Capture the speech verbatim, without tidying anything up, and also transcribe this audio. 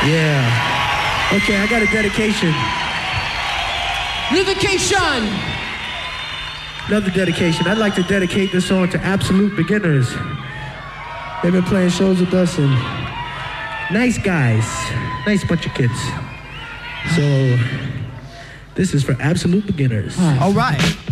Yeah. Okay, I got a dedication. Dedication. Another dedication. I'd like to dedicate this song to absolute beginners. They've been playing shows with us and nice guys, nice bunch of kids. So this is for absolute beginners. All right.